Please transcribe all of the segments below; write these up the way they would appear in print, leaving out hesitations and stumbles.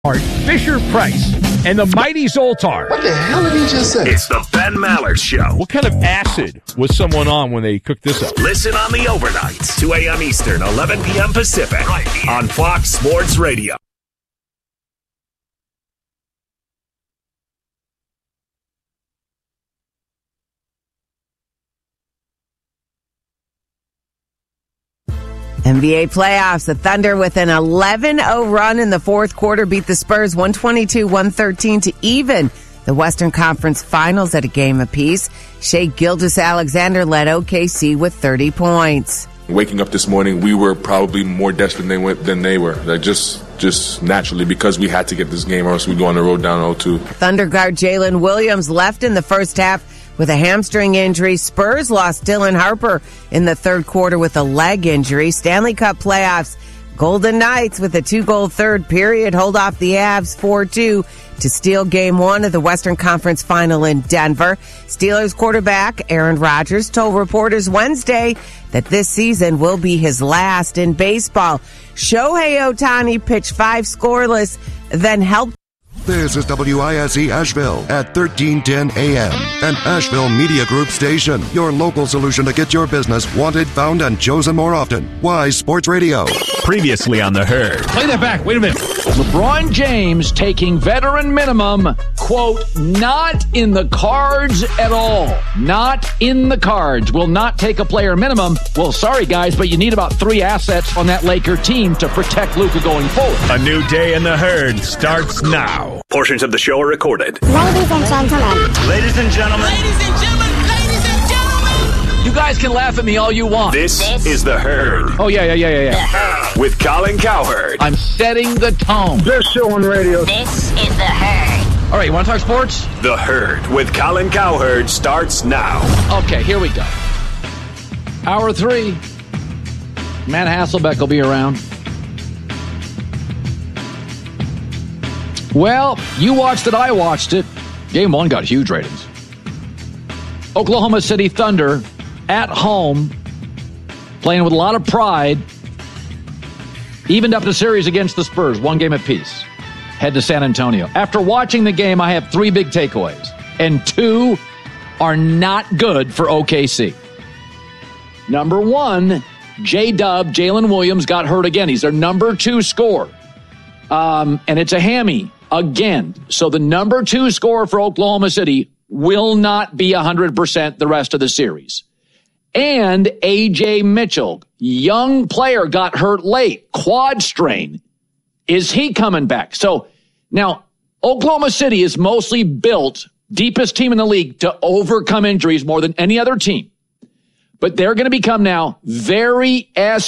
Fisher-Price and the mighty Zoltar. What the hell did he just say? It's the Ben Maller Show. What kind of acid was someone on when they cooked this up? Listen on the overnights, 2 a.m. Eastern, 11 p.m. Pacific, right here on Fox Sports Radio. NBA playoffs. The Thunder with an 11-0 run in the fourth quarter beat the Spurs 122-113 to even the Western Conference Finals at a game apiece. Shai Gilgeous-Alexander led OKC with 30 points. Waking up this morning, we were probably more desperate than they were. Like just naturally, because we had to get this game or else we'd go on the road down 0-2. Thunder guard Jalen Williams left in the first half with a hamstring injury. Spurs lost Dylan Harper in the third quarter with a leg injury. Stanley Cup playoffs. Golden Knights with a 2-goal third period hold off the Avs 4-2 to steal Game 1 of the Western Conference Final in Denver. Steelers quarterback Aaron Rodgers told reporters Wednesday that this season will be his last in baseball. Shohei Ohtani pitched 5 scoreless, then helped. This is WISE Asheville at 1310 AM, an Asheville Media Group station. Your local solution to get your business wanted, found, and chosen more often. Wise Sports Radio. Previously on The Herd. Play that back. Wait a minute. LeBron James taking veteran minimum, quote, not in the cards at all. Not in the cards. Will not take a player minimum. Well, sorry, guys, but you need about 3 assets on that Laker team to protect Luka going forward. A new day in The Herd starts now. Portions of the show are recorded. Ladies and gentlemen. Ladies and gentlemen. Ladies and gentlemen. Ladies and gentlemen. You guys can laugh at me all you want. This is The Herd. Oh, yeah. With Colin Cowherd. I'm setting the tone. Best show on radio. This is The Herd. All right, you want to talk sports? The Herd with Colin Cowherd starts now. Okay, here we go. Hour 3. Matt Hasselbeck will be around. Well, you watched it, I watched it. Game 1 got huge ratings. Oklahoma City Thunder at home, playing with a lot of pride, evened up the series against the Spurs, 1 game apiece. Head to San Antonio. After watching the game, I have 3 big takeaways, and 2 are not good for OKC. Number 1, J-Dub, Jalen Williams, got hurt again. He's their number 2 scorer, and it's a hammy. Again, so the number 2 scorer for Oklahoma City will not be 100% the rest of the series. And A.J. Mitchell, young player, got hurt late, quad strain. Is he coming back? So now Oklahoma City is mostly built, deepest team in the league, to overcome injuries more than any other team. But they're going to become now very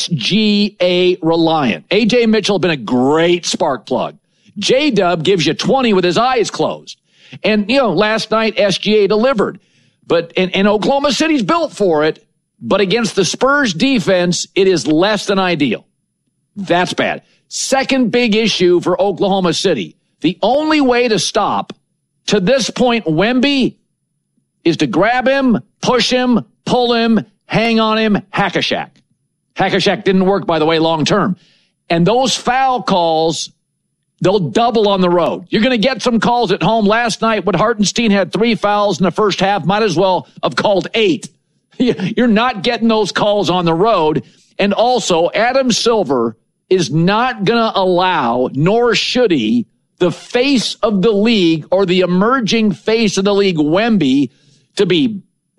SGA reliant. A.J. Mitchell has been a great spark plug. J-Dub gives you 20 with his eyes closed. And, last night SGA delivered. But and Oklahoma City's built for it. But against the Spurs defense, it is less than ideal. That's bad. Second big issue for Oklahoma City. The only way to stop, to this point, Wemby, is to grab him, push him, pull him, hang on him, hack-a-shack. Hack-a-shack didn't work, by the way, long term. And those foul calls, they'll double on the road. You're going to get some calls at home. Last night, when Hartenstein had 3 fouls in the first half, might as well have called 8. You're not getting those calls on the road. And also, Adam Silver is not going to allow, nor should he, the face of the league or the emerging face of the league, Wemby, to be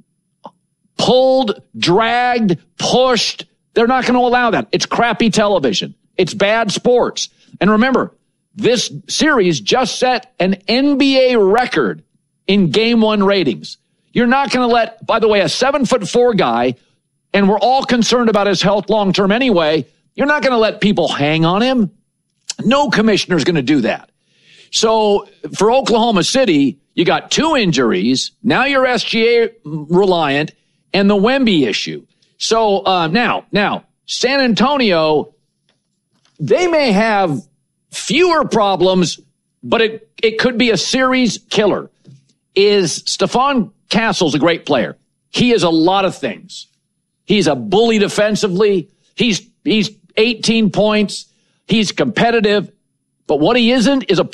pulled, dragged, pushed. They're not going to allow that. It's crappy television. It's bad sports. And remember, this series just set an NBA record in Game 1 ratings. You're not going to let, by the way, a 7'4" guy, and we're all concerned about his health long-term anyway, you're not going to let people hang on him. No commissioner's going to do that. So for Oklahoma City, you got 2 injuries. Now you're SGA reliant, and the Wemby issue. So now, San Antonio, they may have fewer problems, but it could be a series killer. Is Stephon Castle's a great player. He is a lot of things. He's a bully defensively. He's 18 points. He's competitive. But what he isn't is a